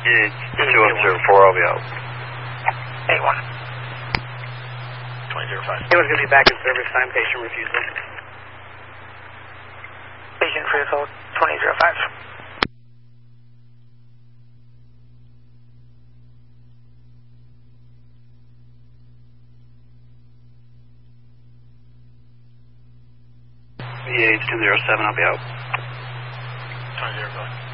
It's 2104, I'll be out. 81. 2005. Anyone's going to be back in service time, patient refusal. Patient refusal, 2005. VH 207, I'll be out. 2005.